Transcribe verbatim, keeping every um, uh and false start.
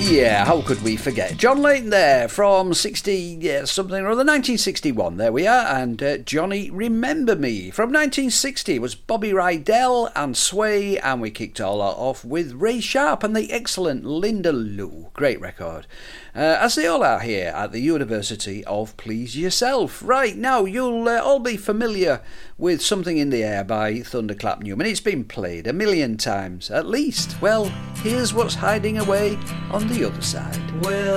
Yeah, how could we forget? John Layton there from sixty yeah, something or other, nineteen sixty-one. There we are. And uh, Johnny Remember Me from nineteen sixty was Bobby Rydell and Sway, and we kicked all that off with Ray Sharp and the excellent Linda Lou. Great record. Uh, as they all are here at the University of Please Yourself. Right, now you'll uh, all be familiar with Something in the Air by Thunderclap Newman. It's been played a million times, at least. Well, here's what's hiding away on the other side. Well,